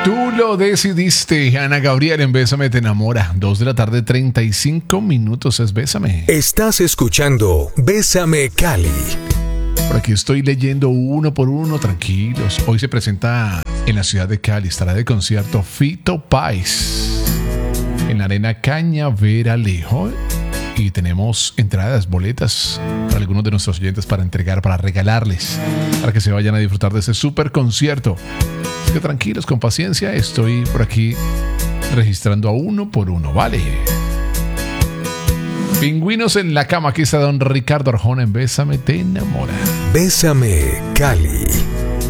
Tú lo decidiste, Ana Gabriel en Bésame te enamora. 2 de la tarde, 35 minutos es Bésame. Estás escuchando Bésame Cali. Por aquí estoy leyendo uno por uno, tranquilos. Hoy se presenta en la ciudad de Cali, estará de concierto Fito Páez en la Arena Cañaveralejo. Y tenemos entradas, boletas para algunos de nuestros oyentes para entregar, para regalarles, para que se vayan a disfrutar de ese super concierto. Así que tranquilos, con paciencia, estoy por aquí registrando a uno por uno, ¿vale? Pingüinos en la cama, aquí está don Ricardo Arjona en Bésame te enamora. Bésame Cali.